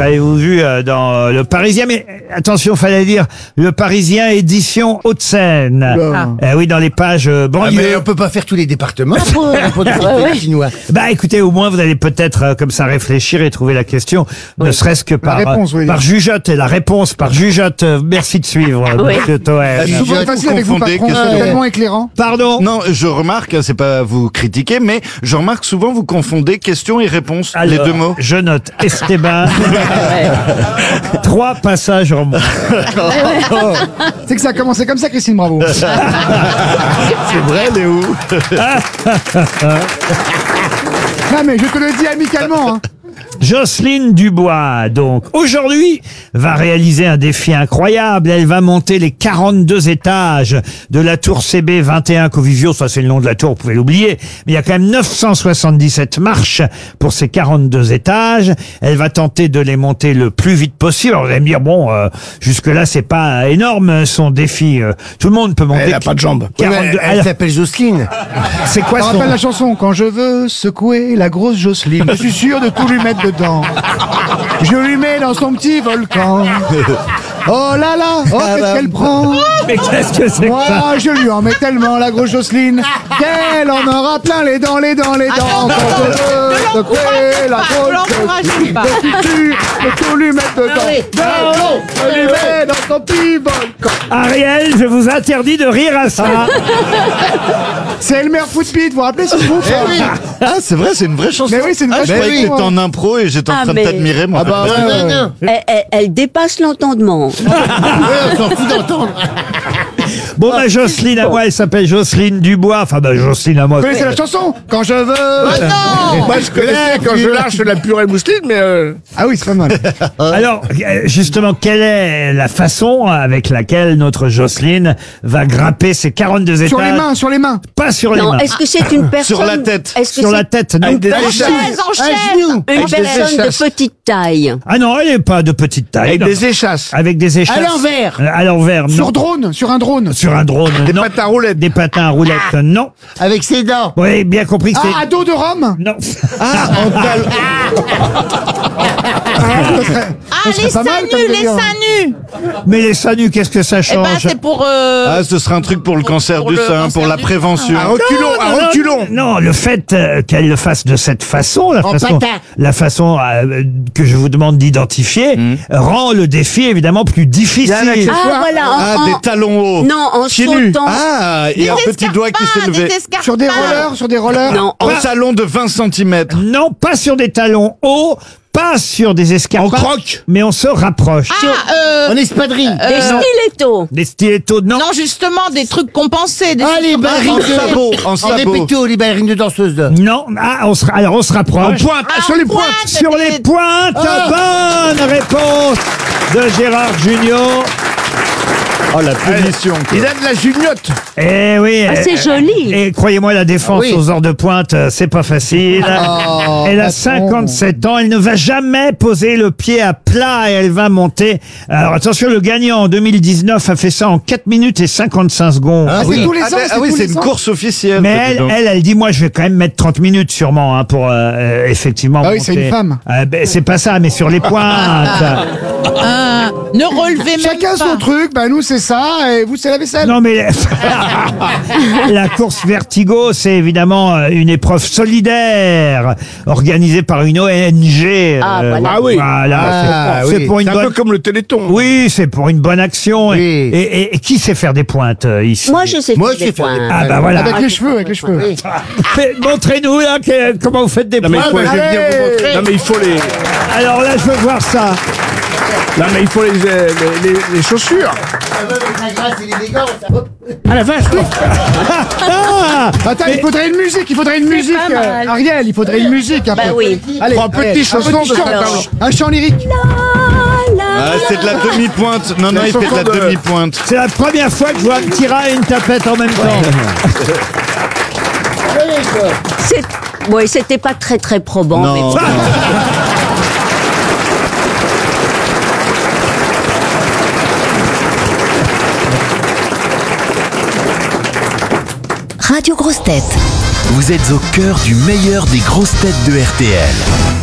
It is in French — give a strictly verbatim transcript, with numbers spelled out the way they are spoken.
avez-vous vu euh, dans euh, Le Parisien. Mais euh, attention, fallait dire Le Parisien édition Hauts-de-Seine. Ah. Euh, oui, dans les pages euh, Ah, banlieue. mais on peut pas faire tous les départements pour répondre aux chinois. Bah écoutez, au moins vous allez peut-être euh, comme ça réfléchir et trouver la question, ne serait-ce que par, réponse, euh, oui. par jugeote, et la réponse par jugeote. Euh, merci de suivre, euh, Oui. monsieur Toen. Ah, Souvent Je- facile vous avec vous, confondez patron, que- c'est tellement éclairant. Pardon. Non, je remarque, c'est pas vous critiquer, mais je remarque souvent vous confondez question et réponse, les Alors, deux mots. Je note Esteban. Trois passages en moins. C'est que ça a commencé comme ça, Christine Bravo. C'est vrai, Léo. Non mais je te le dis amicalement. Hein. Jocelyne Dubois, donc, aujourd'hui, va réaliser un défi incroyable. Elle va monter les quarante-deux étages de la tour C B vingt et un Conviviaux. Ça, c'est le nom de la tour, vous pouvez l'oublier. Mais il y a quand même neuf cent soixante-dix-sept marches pour ces quarante-deux étages. Elle va tenter de les monter le plus vite possible. Alors, vous allez me dire, bon, euh, jusque-là, c'est pas énorme, son défi. Euh, tout le monde peut monter. Elle a pas de jambes. Oui, mais quarante-deux. elle Alors, s'appelle Jocelyne. c'est quoi Ça son... rappelle la chanson Quand je veux secouer la grosse Jocelyne, je suis sûr de tout lui mettre dedans. Je lui mets dans son petit volcan. Oh là là, oh qu'est-ce qu'elle prend. Mais qu'est-ce que c'est que ça? Moi je lui en mets tellement la grosse Jocelyne qu'elle en aura plein les dents, les dents, les dents. Quand je veux secouer la grosse Jocelyne, je suis sûr de tout lui mettre dedans. Je lui mets dans son petit volcan. Ariel, je vous interdis de rire à ça. C'est Elmer Footbeat, vous vous rappelez ce groupe? Ah, c'est vrai, c'est une vraie chanson. Mais oui, c'est une Ah, vraie je croyais que chanson, t'étais ouais. en impro et j'étais en Ah, train mais- de t'admirer, moi. Ah bah ouais, ouais, ouais. Elle, elle- elle dépasse l'entendement. Ouais, on s'en fout d'entendre. Bon, bah, Jocelyne à moi, elle s'appelle Jocelyne Dubois. Enfin, bah, Jocelyne à moi. Vous connaissez la chanson Quand je veux. non. Moi je connaissais quand je lâche la purée mousseline, mais euh... Ah oui, c'est pas mal. Alors, euh, justement, quelle est la façon avec laquelle notre Jocelyne va grimper ces quarante-deux étages? Sur les mains, sur les mains. Pas sur les Non, main. est-ce que c'est une personne Sur la tête. Est-ce que Sur c'est la tête, non. avec des personne- échasses. en À chaîne. genoux. Une Avec des personne de échasses. petite taille. Ah non, elle n'est pas de petite taille. Avec non. des échasses. Avec des échasses. À l'envers. Euh, À l'envers, non. Sur drone, sur un drone. Sur un drone, Des non. patins à roulettes. Des patins à roulettes, non. Avec ses dents. Vous avez bien compris que c'est... Ah, à dos de Rome. Non. Ah, en talon. Ah, serait les pas mal seins comme nus, les délire. seins nus. Mais les seins nus, qu'est-ce que ça Eh ben, change? c'est pour. euh, Ah, ce serait un truc pour le cancer pour du le sein, cancer pour la du prévention. Un reculon, un non, reculon. Non, le fait euh, qu'elle le fasse de cette façon, la En façon, patin. la façon euh, que je vous demande d'identifier, rend le défi évidemment plus difficile. Il y a un accessoire. Ah, voilà. en- Ah, en- des talons hauts. Non, en Pieds nus. sautant. Ah, et des un petit doigt qui s'est escarpins, levé. des escarpins. Sur des rollers, sur des rollers. Non, En en- talon de vingt centimètres. Non, pas sur des talons hauts, pas sur des escarpins. En croque. Mais on se rapproche. Ah, euh, En espadrille. des stilettos. Des stilettos, non. non, justement, des trucs compensés. Des Ah, les trucs- ballerines En de... sabot, en En sabot. répéto, les ballerines de danseuses. Non, ah, on se, alors on se rapproche. En pointe, Ah, sur les en pointes. pointe. Sur les pointes, bonne réponse de Gérard Junior. Oh, la punition. quoi. Il a de la juniote. Eh oui. Ah, eh, c'est joli. Et croyez-moi, la défense Ah oui. aux heures de pointe, euh, c'est pas facile. Oh, elle a patron. cinquante-sept ans, elle ne va jamais poser le pied à plat et elle va monter. Alors attention, le gagnant en deux mille dix-neuf a fait ça en quatre minutes et cinquante-cinq secondes. Ah, c'est oui. tous les Ah, ans, ben, c'est ah oui, tous c'est les une ans. course officielle. Mais dis elle, donc. elle, elle dit, moi, je vais quand même mettre trente minutes sûrement hein, pour euh, euh, effectivement. Ah oui, c'est monter. une femme. Euh, ben, c'est pas ça, mais sur les pointes. Ah, ne relevez même Chacun pas. son truc, bah nous c'est ça, et vous c'est la vaisselle. Non mais la course vertigo, c'est évidemment euh, une épreuve solidaire organisée par une O N G. Ah, voilà. Ah oui. Voilà, Ah, c'est- c'est oui. pour une C'est un bonne. peu comme le Téléthon. Oui, c'est pour une bonne action. Et- Oui. Et, et- et qui sait faire des pointes euh, ici? Moi, je sais Moi, faire je sais des faire des points. Ah bah voilà. Avec les cheveux, avec les cheveux. Oui. Mais montrez-nous là que- comment vous faites des Non, mais il pointes. faut, je vais venir vous montrer. Non mais il faut les, Alors là, je veux voir ça. non mais il faut les, euh, les, les, les chaussures. Ah la vache. Ah Attends, il faudrait une musique, il faudrait une musique. pas mal. euh, Ariel, il faudrait une musique. un Bah peu. oui. Allez, Trois allez, petites un chansons petit de chant. Tintin. Un chant lyrique. Ah, c'est de la demi-pointe. Non, non, il fait de la chanson de- demi-pointe. C'est la première fois que je vois un petit rat et une tapette en même temps. C'est... Oui, c'était pas très très probant. Non. Mais... Radio Grosses Têtes. Vous êtes au cœur du meilleur des grosses têtes de R T L.